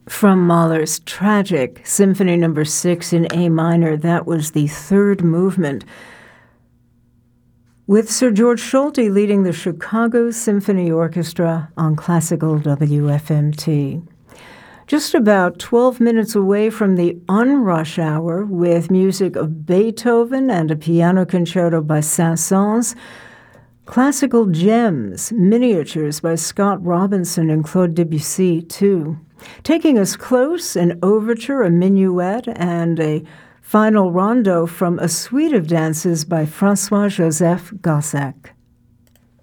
From Mahler's tragic Symphony No. 6 in A minor, that was the third movement, with Sir George Solti leading the Chicago Symphony Orchestra on Classical WFMT. Just about 12 minutes away from the unrush hour with music of Beethoven and a piano concerto by Saint-Saëns, Classical Gems, miniatures by Scott Robinson and Claude Debussy, too. Taking us close, an overture, a minuet, and a final rondo from a suite of dances by François-Joseph Gossec.